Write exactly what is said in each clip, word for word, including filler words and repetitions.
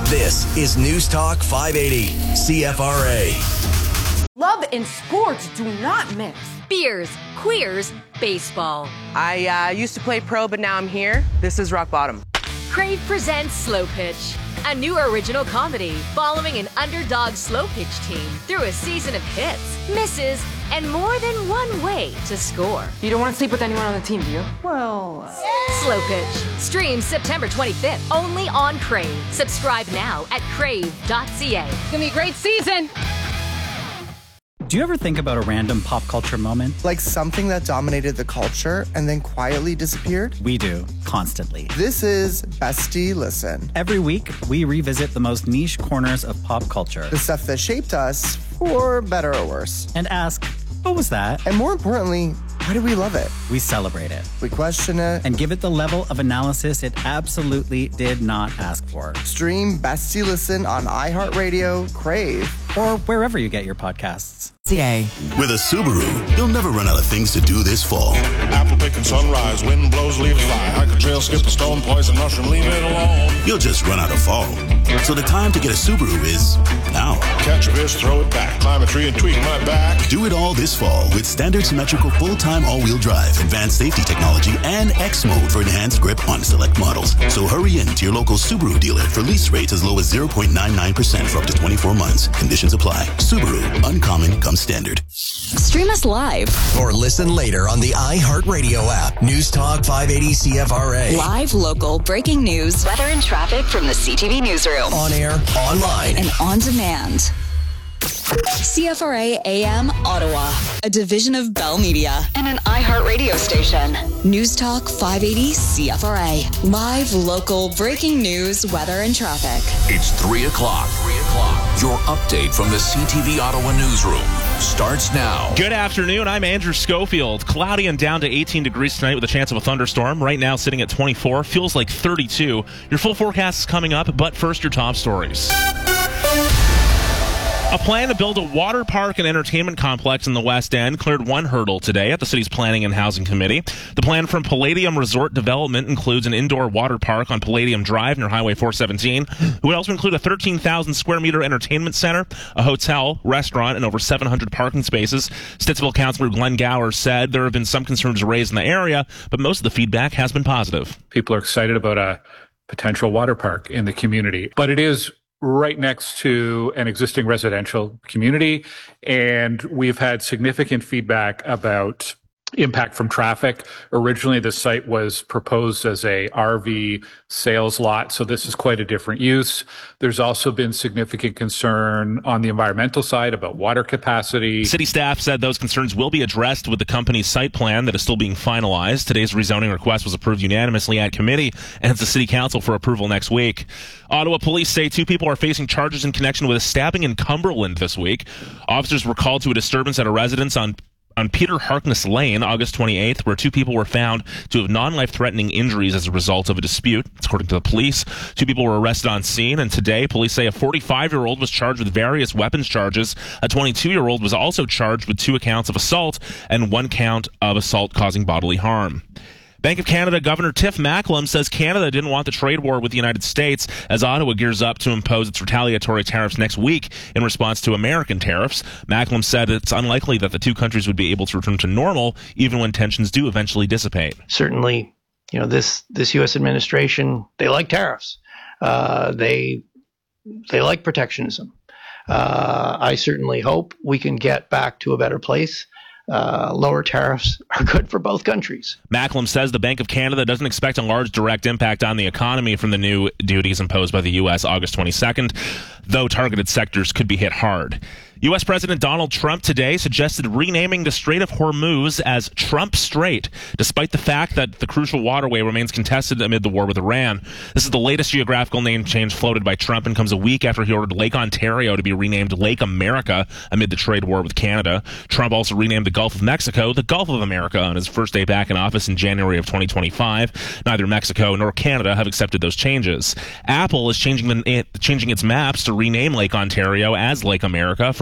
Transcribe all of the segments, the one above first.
This is News Talk five eighty, C F R A. Love and sports do not mix. Beers, queers, baseball. I uh, used to play pro, but now I'm here. This is rock bottom. Crave presents Slow Pitch, a new original comedy following an underdog slow pitch team through a season of hits, misses, and more than one way to score. You don't want to sleep with anyone on the team, do you? Well... Uh... Slow Pitch. Streams September twenty-fifth, only on Crave. Subscribe now at crave dot c a. It's going to be a great season. Do you ever think about a random pop culture moment? Like something that dominated the culture and then quietly disappeared? We do, constantly. This is Bestie Listen. Every week, we revisit the most niche corners of pop culture. The stuff that shaped us, for better or worse. And ask, what was that? And more importantly, why do we love it? We celebrate it. We question it. And give it the level of analysis it absolutely did not ask for. Stream Bestie Listen on iHeartRadio, Crave, or wherever you get your podcasts. With a Subaru, you'll never run out of things to do this fall. Apple picking sunrise, wind blows, leaves fly. Hike a trail, skip a stone, poison mushroom, leave it alone. You'll just run out of fall. So the time to get a Subaru is now. Catch a fish, throw it back, climb a tree and tweak my back. Do it all this fall with standard symmetrical full-time all-wheel drive, advanced safety technology, and X mode for enhanced grip on select models. So hurry in to your local Subaru dealer for lease rates as low as zero point nine nine percent for up to twenty-four months. Conditions apply. Subaru, uncommon comes standard. Stream us live or listen later on the iHeartRadio app. News Talk five eighty C F R A. Live, local, breaking news, weather and traffic from the C T V newsroom. On air, online, and on demand. C F R A A M Ottawa, a division of Bell Media and an iHeartRadio station. News Talk five eighty C F R A. Live, local, breaking news, weather, and traffic. It's three o'clock. three o'clock. Your update from the C T V Ottawa newsroom starts now. Good afternoon. I'm Andrew Schofield. Cloudy and down to eighteen degrees tonight with a chance of a thunderstorm. Right now sitting at twenty-four. Feels like thirty-two. Your full forecast is coming up, but first your top stories. A plan to build a water park and entertainment complex in the West End cleared one hurdle today at the city's Planning and Housing Committee. The plan from Palladium Resort Development includes an indoor water park on Palladium Drive near Highway four seventeen. It would also include a thirteen thousand square meter entertainment center, a hotel, restaurant, and over seven hundred parking spaces. Stittsville Councillor Glenn Gower said there have been some concerns raised in the area, but most of the feedback has been positive. People are excited about a potential water park in the community, but it is right next to an existing residential community. And we've had significant feedback about impact from traffic. Originally, the site was proposed as a R V sales lot, so this is quite a different use. There's also been significant concern on the environmental side about water capacity. City staff said those concerns will be addressed with the company's site plan that is still being finalized. Today's rezoning request was approved unanimously at committee and it's the City Council for approval next week. Ottawa police say two people are facing charges in connection with a stabbing in Cumberland this week. Officers were called to a disturbance at a residence on on Peter Harkness Lane, August twenty-eighth, where two people were found to have non-life-threatening injuries as a result of a dispute. According to the police, two people were arrested on scene, and today, police say a forty-five-year-old was charged with various weapons charges. A twenty-two-year-old was also charged with two accounts of assault and one count of assault causing bodily harm. Bank of Canada Governor Tiff Macklem says Canada didn't want the trade war with the United States as Ottawa gears up to impose its retaliatory tariffs next week in response to American tariffs. Macklem said it's unlikely that the two countries would be able to return to normal even when tensions do eventually dissipate. Certainly, you know, this, this U S administration, they like tariffs. Uh, they, they like protectionism. Uh, I certainly hope we can get back to a better place. Uh, lower tariffs are good for both countries. Macklem says the Bank of Canada doesn't expect a large direct impact on the economy from the new duties imposed by the U S August twenty-second, though targeted sectors could be hit hard. U S President Donald Trump today suggested renaming the Strait of Hormuz as Trump Strait, despite the fact that the crucial waterway remains contested amid the war with Iran. This is the latest geographical name change floated by Trump and comes a week after he ordered Lake Ontario to be renamed Lake America amid the trade war with Canada. Trump also renamed the Gulf of Mexico the Gulf of America on his first day back in office in January of twenty twenty-five. Neither Mexico nor Canada have accepted those changes. Apple is changing, the, changing its maps to rename Lake Ontario as Lake America for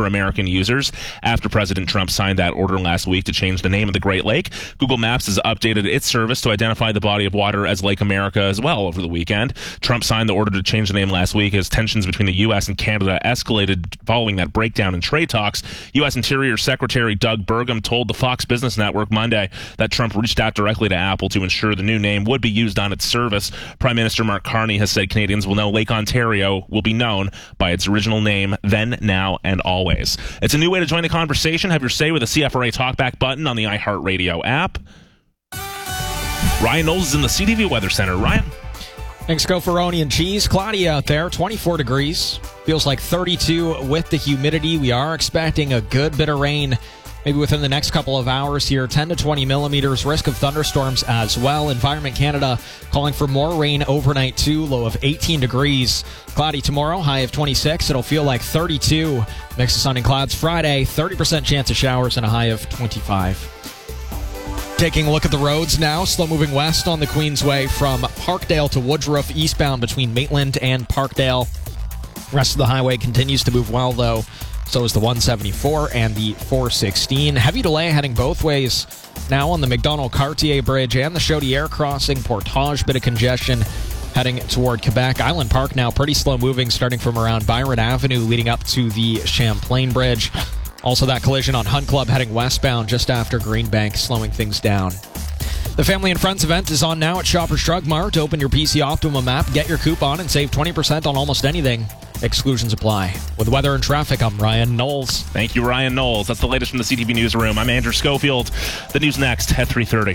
American users after President Trump signed that order last week to change the name of the Great Lake. Google Maps has updated its service to identify the body of water as Lake America as well over the weekend. Trump signed the order to change the name last week as tensions between the U S and Canada escalated following that breakdown in trade talks. U S Interior Secretary Doug Burgum told the Fox Business Network Monday that Trump reached out directly to Apple to ensure the new name would be used on its service. Prime Minister Mark Carney has said Canadians will know Lake Ontario will be known by its original name then, now, and always. It's a new way to join the conversation. Have your say with the C F R A Talkback button on the iHeartRadio app. Ryan Knowles is in the C T V Weather Center. Ryan? Thanks, Gopheroni and Cheese. Cloudy out there, twenty-four degrees. Feels like thirty-two with the humidity. We are expecting a good bit of rain maybe within the next couple of hours here. ten to twenty millimeters, risk of thunderstorms as well. Environment Canada calling for more rain overnight too, low of eighteen degrees. Cloudy tomorrow, high of twenty-six. It'll feel like thirty-two. Mix of sun and clouds Friday, thirty percent chance of showers and a high of twenty-five. Taking a look at the roads now, slow moving west on the Queensway from Parkdale to Woodruff, eastbound between Maitland and Parkdale. Rest of the highway continues to move well, though. So is the one seventy-four and the four sixteen. Heavy delay heading both ways now on the McDonald-Cartier Bridge and the Chaudière crossing. Portage, bit of congestion heading toward Quebec. Island Park now pretty slow moving, starting from around Byron Avenue, leading up to the Champlain Bridge. Also, that collision on Hunt Club heading westbound just after Greenbank, slowing things down. The Family and Friends event is on now at Shoppers Drug Mart. Open your P C Optimum app, get your coupon, and save twenty percent on almost anything. Exclusions apply. With weather and traffic, I'm Ryan Knowles. Thank you, Ryan Knowles. That's the latest from the C T V Newsroom. I'm Andrew Schofield. The news next at three thirty.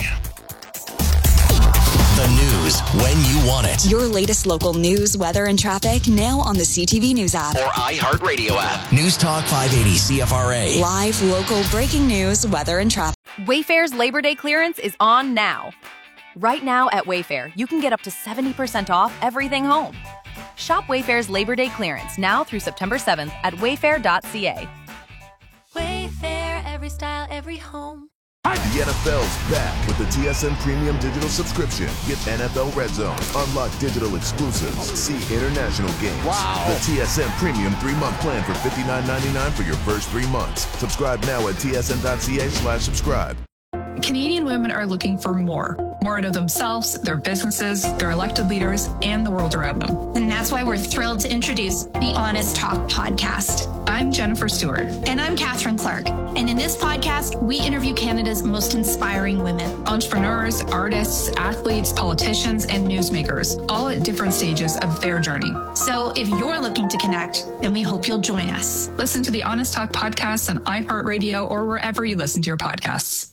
The news when you want it. Your latest local news, weather, and traffic now on the C T V News app. Or iHeartRadio app. News Talk five eighty C F R A. Live, local, breaking news, weather, and traffic. Wayfair's Labor Day clearance is on now. Right now at Wayfair, you can get up to seventy percent off everything home. Shop Wayfair's Labor Day clearance now through September seventh at wayfair dot c a. Wayfair, every style, every home. The N F L's back with the T S N Premium Digital Subscription. Get N F L Red Zone, unlock digital exclusives, see international games. Wow. The T S N Premium three-month plan for fifty-nine ninety-nine for your first three months. Subscribe now at t s n dot c a slash subscribe. Canadian women are looking for more. More out of themselves, their businesses, their elected leaders, and the world around them. And that's why we're thrilled to introduce the Honest Talk podcast. I'm Jennifer Stewart. And I'm Catherine Clark. And in this podcast, we interview Canada's most inspiring women. Entrepreneurs, artists, athletes, politicians, and newsmakers, all at different stages of their journey. So if you're looking to connect, then we hope you'll join us. Listen to the Honest Talk podcast on iHeartRadio or wherever you listen to your podcasts.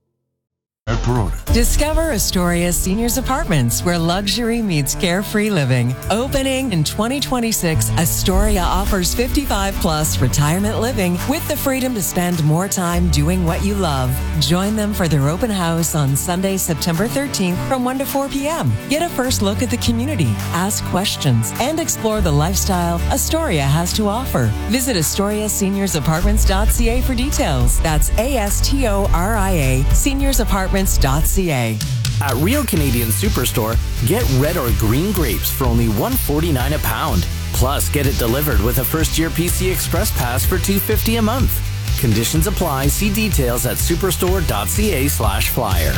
Discover Astoria Seniors Apartments, where luxury meets carefree living. Opening in twenty twenty-six, Astoria offers fifty-five plus retirement living with the freedom to spend more time doing what you love. Join them for their open house on Sunday, September thirteenth from one to four p.m. Get a first look at the community, ask questions, and explore the lifestyle Astoria has to offer. Visit astoria seniors apartments dot c a for details. That's A S T O R I A, seniors apartments dot c a. At Real Canadian Superstore, get red or green grapes for only one dollar and forty-nine cents a pound. Plus, get it delivered with a first-year P C Express Pass for two dollars and fifty cents a month. Conditions apply. See details at superstore dot c a slash flyer.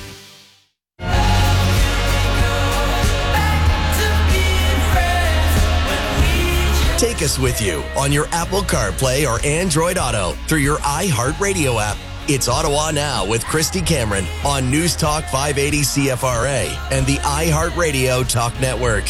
Take us with you on your Apple CarPlay or Android Auto through your iHeartRadio app. It's Ottawa Now with Christy Cameron on News Talk five eighty C F R A and the iHeartRadio Talk Network.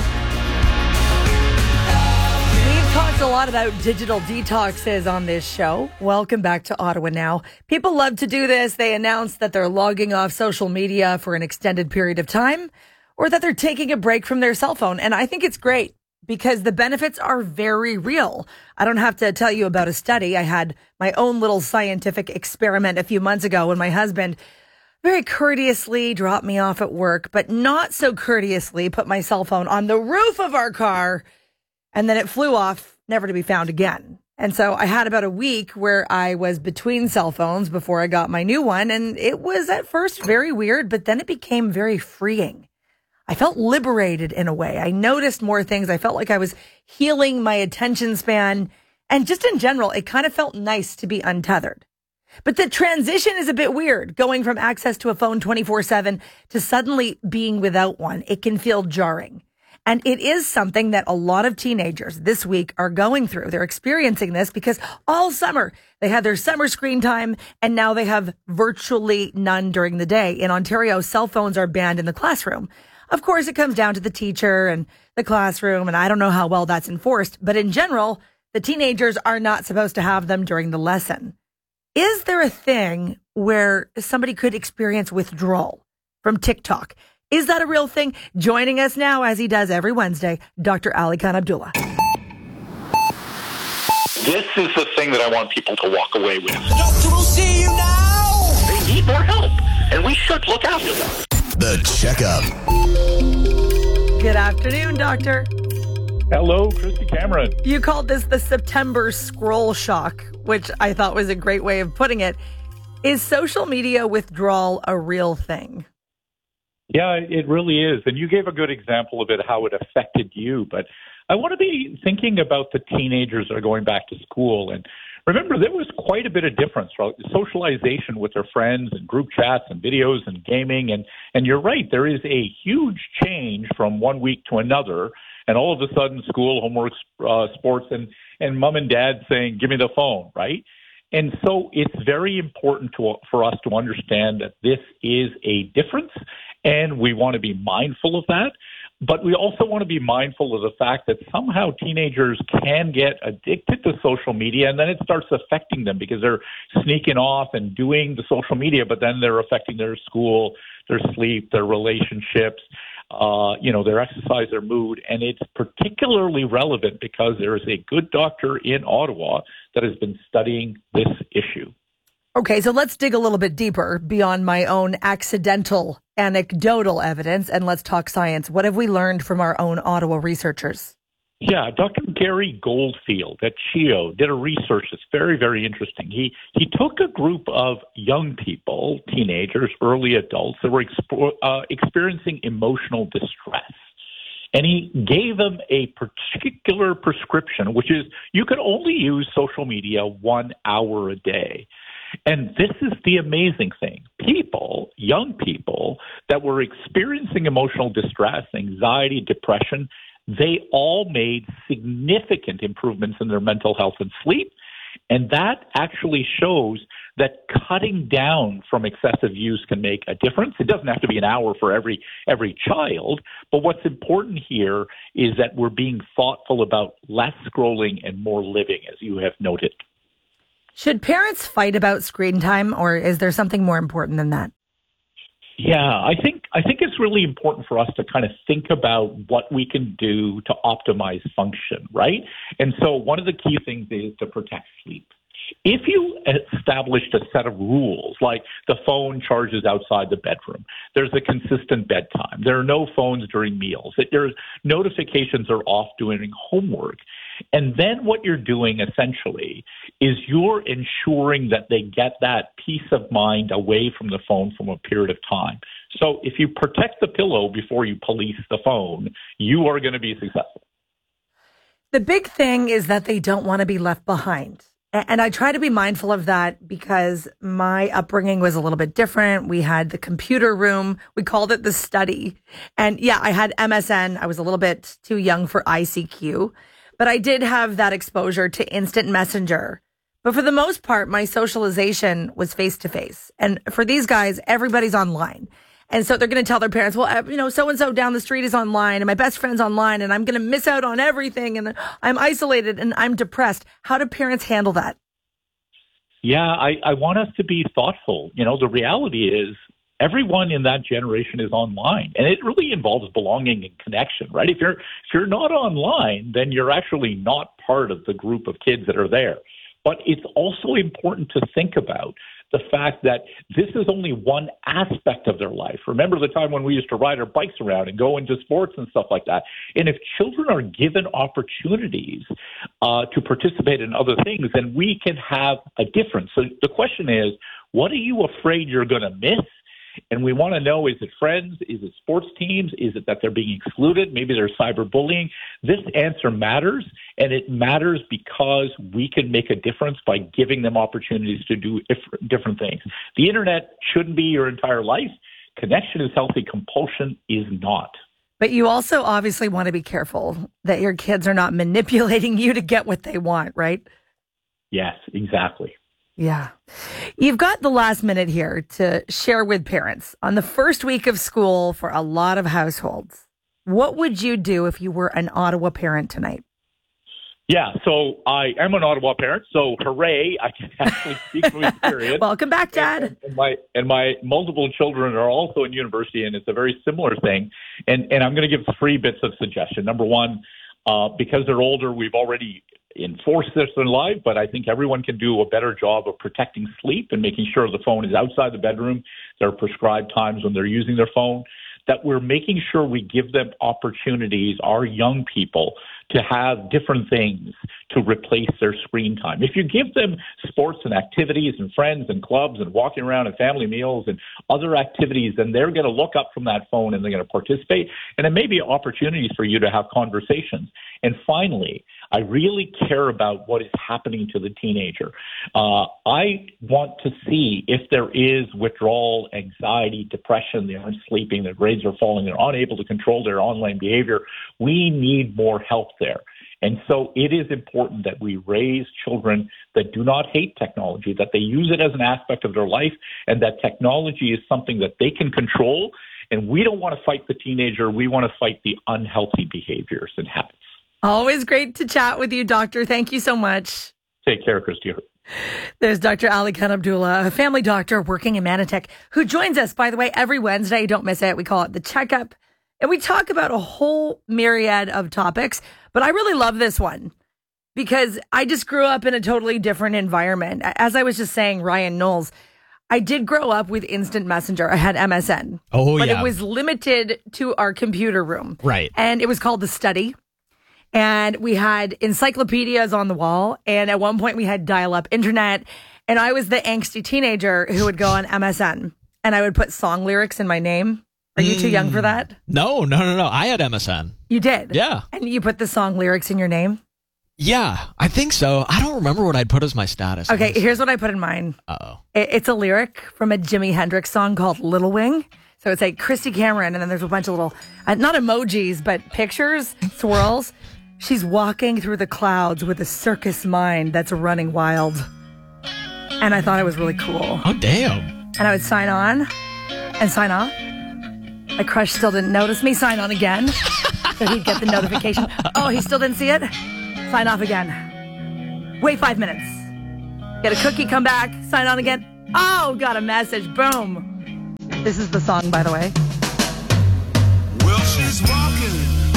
We've talked a lot about digital detoxes on this show. Welcome back to Ottawa Now. People love to do this. They announce that they're logging off social media for an extended period of time or that they're taking a break from their cell phone. And I think it's great, because the benefits are very real. I don't have to tell you about a study. I had my own little scientific experiment a few months ago when my husband very courteously dropped me off at work, but not so courteously put my cell phone on the roof of our car, and then it flew off, never to be found again. And so I had about a week where I was between cell phones before I got my new one, and it was at first very weird, but then it became very freeing. I felt liberated in a way. I noticed more things. I felt like I was healing my attention span, And just in general, it kind of felt nice to be untethered. But the transition is a bit weird, going from access to a phone twenty-four seven to suddenly being without one. It can feel jarring. And it is something that a lot of teenagers this week are going through. They're experiencing this because all summer they had their summer screen time, and now they have virtually none during the day. In Ontario, cell phones are banned in the classroom. Of course, it comes down to the teacher and the classroom, and I don't know how well that's enforced. But in general, the teenagers are not supposed to have them during the lesson. Is there a thing where somebody could experience withdrawal from TikTok? Is that a real thing? Joining us now, as he does every Wednesday, Doctor Ali Khan Abdullah. This is the thing that I want people to walk away with. The doctor will see you now! They need more help, and we should look after them. The Checkup. Good afternoon, Doctor. Hello, Christy Cameron. You called this the September scroll shock, which I thought was a great way of putting it. Is social media withdrawal a real thing? Yeah, it really is. And you gave a good example of it, how it affected you. But I want to be thinking about the teenagers that are going back to school. And remember, there was quite a bit of difference, right? Socialization with their friends and group chats and videos and gaming. And, and you're right, there is a huge change from one week to another. And all of a sudden, school, homework, uh, sports, and, and mom and dad saying, give me the phone, right? And so it's very important to, for us to understand that this is a difference, and we want to be mindful of that. But we also want to be mindful of the fact that somehow teenagers can get addicted to social media, and then it starts affecting them because they're sneaking off and doing the social media, but then they're affecting their school, their sleep, their relationships, uh, you know, their exercise, their mood. And it's particularly relevant because there is a good doctor in Ottawa that has been studying this issue. Okay, so let's dig a little bit deeper beyond my own accidental, anecdotal evidence, and let's talk science. What have we learned from our own Ottawa researchers? Yeah, Doctor Gary Goldfield at C H E O did a research that's very, very interesting. He he took a group of young people, teenagers, early adults, that were expo- uh, experiencing emotional distress. And he gave them a particular prescription, which is you could only use social media one hour a day. And this is the amazing thing. People, young people that were experiencing emotional distress, anxiety, depression, they all made significant improvements in their mental health and sleep. And that actually shows that cutting down from excessive use can make a difference. It doesn't have to be an hour for every every child. But what's important here is that we're being thoughtful about less scrolling and more living, as you have noted. Should parents fight about screen time, or is there something more important than that? Yeah, I think I think it's really important for us to kind of think about what we can do to optimize function, right? And so one of the key things is to protect sleep. If you established a set of rules, like the phone charges outside the bedroom, there's a consistent bedtime, there are no phones during meals, that your notifications are off during homework, and then what you're doing essentially is you're ensuring that they get that peace of mind away from the phone from a period of time. So if you protect the pillow before you police the phone, you are going to be successful. The big thing is that they don't want to be left behind. And I try to be mindful of that because my upbringing was a little bit different. We had the computer room. We called it the study. And yeah, I had M S N. I was a little bit too young for I C Q, but I did have that exposure to instant messenger. But for the most part, my socialization was face to face. And for these guys, everybody's online. And so they're going to tell their parents, well, you know, so-and-so down the street is online and my best friend's online and I'm going to miss out on everything and I'm isolated and I'm depressed. How do parents handle that? Yeah, I, I want us to be thoughtful. You know, the reality is everyone in that generation is online, and it really involves belonging and connection, right? If you're if you're not online, then you're actually not part of the group of kids that are there. But it's also important to think about the fact that this is only one aspect of their life. Remember the time when we used to ride our bikes around and go into sports and stuff like that. And if children are given opportunities uh, to participate in other things, then we can have a difference. So the question is, what are you afraid you're going to miss? And we want to know, is it friends? Is it sports teams? Is it that they're being excluded? Maybe there's cyberbullying. This answer matters, and it matters because we can make a difference by giving them opportunities to do if- different things. The internet shouldn't be your entire life. Connection is healthy. Compulsion is not. But you also obviously want to be careful that your kids are not manipulating you to get what they want, right? Yes, exactly. Yeah. You've got the last minute here to share with parents on the first week of school for a lot of households. What would you do if you were an Ottawa parent tonight? Yeah, so I am an Ottawa parent, so hooray, I can actually speak from experience. Welcome back, Dad. And, and my and my multiple children are also in university, and it's a very similar thing. And and I'm going to give three bits of suggestion. Number one, uh, because they're older, we've already enforced this in life, but I think everyone can do a better job of protecting sleep and making sure the phone is outside the bedroom. There are prescribed times when they're using their phone, that we're making sure we give them opportunities, our young people, to have different things to replace their screen time. If you give them sports and activities and friends and clubs and walking around and family meals and other activities, then they're going to look up from that phone and they're going to participate. And it may be opportunities for you to have conversations. And finally, I really care about what is happening to the teenager. Uh, I want to see if there is withdrawal, anxiety, depression, they aren't sleeping, their grades are falling, they're unable to control their online behavior. We need more help there. And so it is important that we raise children that do not hate technology, that they use it as an aspect of their life, and that technology is something that they can control. And we don't want to fight the teenager. We want to fight the unhealthy behaviors and habits. Always great to chat with you, Doctor. Thank you so much. Take care, Christy. There's Doctor Ali Khan Abdullah, a family doctor working in Manotick, who joins us, by the way, every Wednesday. Don't miss it. We call it The Checkup. And we talk about a whole myriad of topics. But I really love this one because I just grew up in a totally different environment. As I was just saying, Ryan Knowles, I did grow up with instant messenger. I had M S N. Oh, but yeah. it was limited to our computer room. Right. And it was called The Study. And we had encyclopedias on the wall. And at one point we had dial-up internet. And I was the angsty teenager who would go on M S N. And I would put song lyrics in my name. Are you mm. too young for that? No, no, no, no. I had M S N. You did? Yeah. And you put the song lyrics in your name? Yeah, I think so. I don't remember what I'd put as my status. Okay, here's what I put in mine. Uh-oh. It's a lyric from a Jimi Hendrix song called Little Wing. So it's like Christy Cameron, and then there's a bunch of little, uh, not emojis, but pictures, swirls. She's walking through the clouds with a circus mind that's running wild. And I thought it was really cool. Oh, damn. And I would sign on and sign off. My crush still didn't notice me. Sign on again. So he'd get the notification. Oh, he still didn't see it? Sign off again. Wait five minutes. Get a cookie, come back, sign on again. Oh, got a message. Boom. This is the song, by the way. Well, she's walking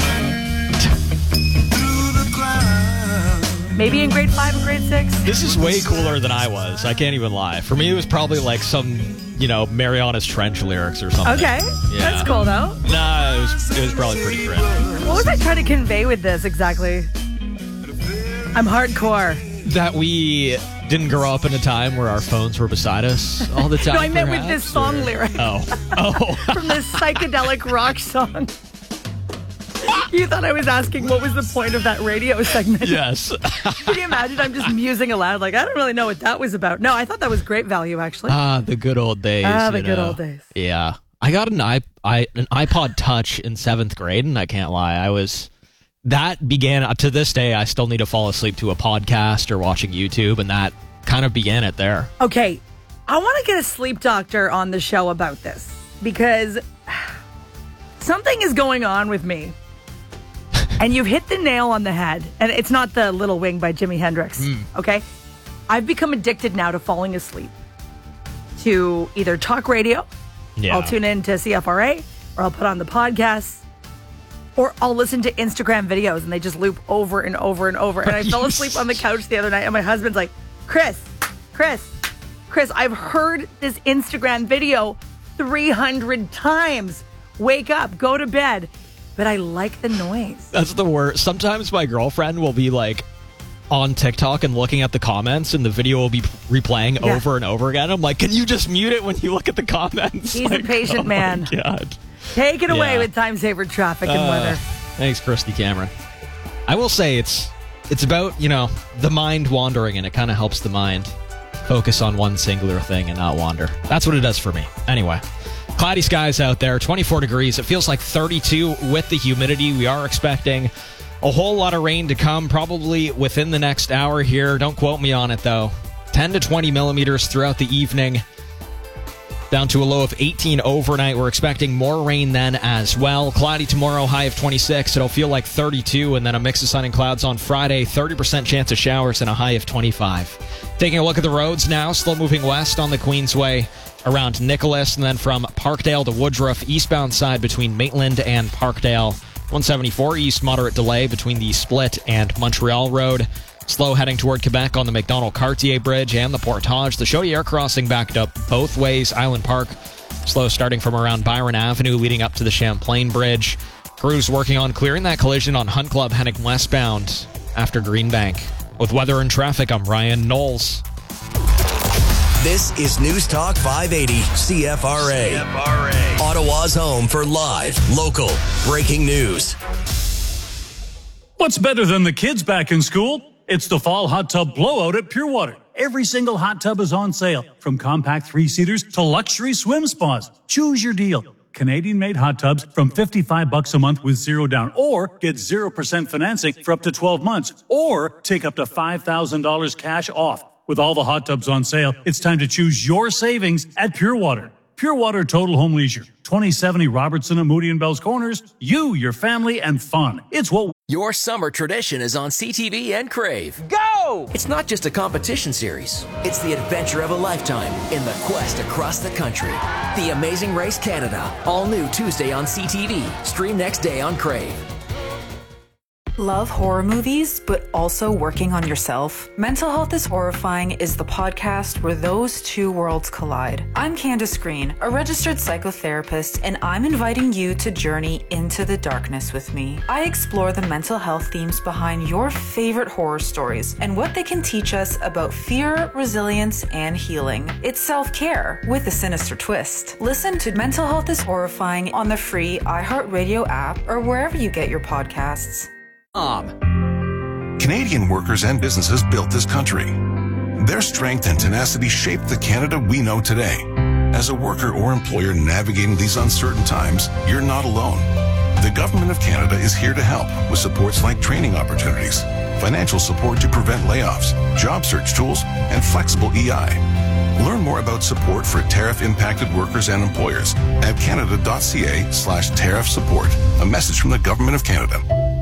through the clouds. Maybe in grade five or grade six. This is way cooler than I was. I can't even lie. For me, it was probably like some, you know, Mariana's Trench lyrics or something. Okay. Yeah. That's cool, though. Nah, it was, it was probably pretty cringe. What was I trying to convey with this exactly? I'm hardcore. That we didn't grow up in a time where our phones were beside us all the time. No, I meant perhaps, with this song or... lyric. Oh. Oh. From this psychedelic rock song. You thought I was asking what was the point of that radio segment? Yes. Can you imagine? I'm just musing aloud. Like, I don't really know what that was about. No, I thought that was great value, actually. Ah, the good old days. Ah, the you good know. old days. Yeah. I got an, I, I, an iPod Touch in seventh grade, and I can't lie. I was... That began, to this day, I still need to fall asleep to a podcast or watching YouTube, and that kind of began it there. Okay, I want to get a sleep doctor on the show about this, because something is going on with me. And you've hit the nail on the head, and it's not the Little Wing by Jimi Hendrix, mm. okay? I've become addicted now to falling asleep to either talk radio, yeah. I'll tune in to C F R A, or I'll put on the podcast. Or I'll listen to Instagram videos and they just loop over and over and over. And I fell asleep on the couch the other night and my husband's like, Chris, Chris, Chris, I've heard this Instagram video three hundred times. Wake up, go to bed. But I like the noise. That's the worst. Sometimes my girlfriend will be like, on TikTok and looking at the comments, and the video will be replaying yeah. over and over again. I'm like, can you just mute it when you look at the comments? He's like, a patient oh man. My God. Take it away yeah. with time-saver traffic and uh, weather. Thanks, Christy Cameron. I will say it's it's about, you know, the mind wandering, and it kind of helps the mind focus on one singular thing and not wander. That's what it does for me. Anyway, cloudy skies out there, twenty-four degrees. It feels like thirty-two with the humidity. We are expecting a whole lot of rain to come probably within the next hour here. Don't quote me on it, though. ten to twenty millimeters throughout the evening, down to a low of eighteen overnight. We're expecting more rain then as well. Cloudy tomorrow, high of twenty-six. It'll feel like thirty-two, and then a mix of sun and clouds on Friday. thirty percent chance of showers and a high of twenty-five. Taking a look at the roads now, slow moving west on the Queensway around Nicholas, and then from Parkdale to Woodruff, eastbound side between Maitland and Parkdale. one seventy-four east, moderate delay between the Split and Montreal Road. Slow heading toward Quebec on the McDonald-Cartier Bridge and the Portage. The Chaudière crossing backed up both ways. Island Park slow starting from around Byron Avenue leading up to the Champlain Bridge. Crews working on clearing that collision on Hunt Club heading westbound after Greenbank. With weather and traffic, I'm Ryan Knowles. This is News Talk five eighty C F R A. C F R A. Ottawa's home for live, local, breaking news. What's better than the kids back in school? It's the fall hot tub blowout at Pure Water. Every single hot tub is on sale, from compact three-seaters to luxury swim spas. Choose your deal. Canadian-made hot tubs from fifty-five bucks a month with zero down, or get zero percent financing for up to twelve months, or take up to five thousand dollars cash off. With all the hot tubs on sale, it's time to choose your savings at Pure Water. Pure Water Total Home Leisure, twenty seventy Robertson and Moody and Bell's Corners. You, your family, and fun. It's what your summer tradition is on C T V and Crave. Go! It's not just a competition series. It's the adventure of a lifetime in the quest across the country. The Amazing Race Canada. All new Tuesday on C T V. Stream next day on Crave. Love horror movies, but also working on yourself? Mental Health is Horrifying is the podcast where those two worlds collide. I'm Candace Green, a registered psychotherapist, and I'm inviting you to journey into the darkness with me. I explore the mental health themes behind your favorite horror stories and what they can teach us about fear, resilience, and healing. It's self-care with a sinister twist. Listen to Mental Health is Horrifying on the free iHeartRadio app or wherever you get your podcasts. Canadian workers and businesses built this country. Their strength and tenacity shaped the Canada we know today. As a worker or employer navigating these uncertain times, you're not alone. The Government of Canada is here to help with supports like training opportunities, financial support to prevent layoffs, job search tools, and flexible E I. Learn more about support for tariff-impacted workers and employers at canada.ca slash tariff support. A message from the Government of Canada.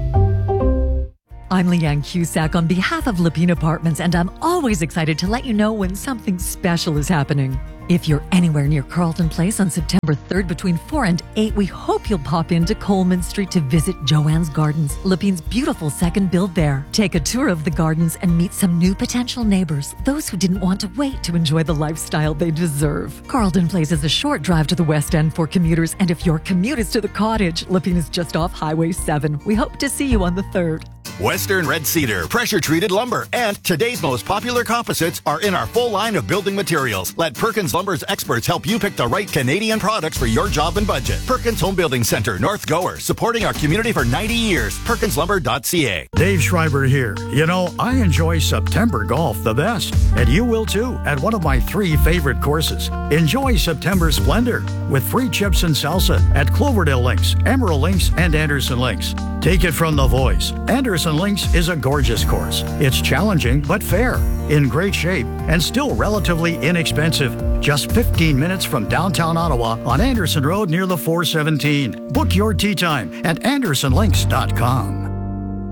I'm Leanne Cusack on behalf of Lepine Apartments, and I'm always excited to let you know when something special is happening. If you're anywhere near Carlton Place on September third between four and eight, we hope you'll pop into Coleman Street to visit Joanne's Gardens, Lepine's beautiful second build there. Take a tour of the gardens and meet some new potential neighbors, those who didn't want to wait to enjoy the lifestyle they deserve. Carlton Place is a short drive to the West End for commuters, and if your commute is to the cottage, Lepine is just off Highway seven. We hope to see you on the third. Western Red Cedar, pressure-treated lumber, and today's most popular composites are in our full line of building materials. Let Perkins Lumber's experts help you pick the right Canadian products for your job and budget. Perkins Home Building Center, North Gower, supporting our community for ninety years. perkins lumber dot c a. Dave Schreiber here. You know, I enjoy September golf the best, and you will too at one of my three favorite courses. Enjoy September Splendor with free chips and salsa at Cloverdale Links, Emerald Links, and Anderson Links. Take it from the voice. Anderson Links is a gorgeous course. It's challenging but fair, in great shape, and still relatively inexpensive. Just fifteen minutes from downtown Ottawa on Anderson Road near the four seventeen. Book your tee time at anderson links dot com.